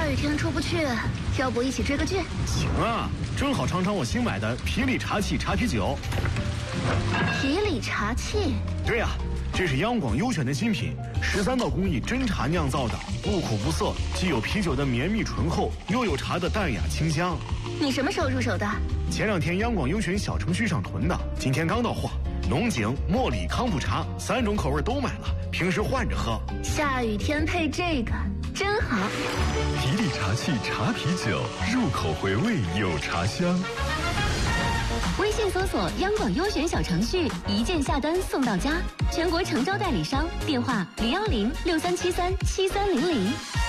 下雨天出不去，要不一起追个剧？ 行啊，正好尝尝我新买的皮里茶气茶啤酒。 皮里茶气？ 对呀，这是央广优选的新品，13道工艺真茶酿造的，不苦不涩，既有啤酒的绵密醇厚，又有茶的淡雅清香。 你什么时候入手的？ 前2天央广优选小程序上囤的，今天刚到货。龙井、茉莉、康普茶3种口味都买了，平时换着喝。 下雨天配这个真好。 皮里茶气茶啤酒，入口回味有茶香。 微信搜索央广优选小程序，一键下单送到家。全国诚招代理商，电话01063737300。